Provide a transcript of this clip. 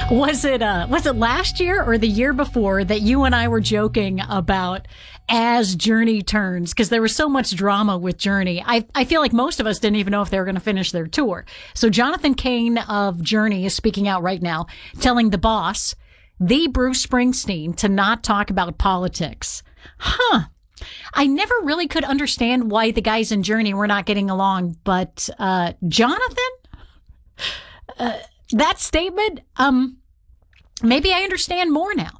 Was it last year or the year before that you and I were joking about as Journey turns? Because there was so much drama with Journey. I feel like most of us didn't even know if they were going to finish their tour. So Jonathan Cain of Journey is speaking out right now, telling the boss, the Bruce Springsteen, to not talk about politics. I never really could understand why the guys in Journey were not getting along, but Jonathan, that statement, maybe I understand more now.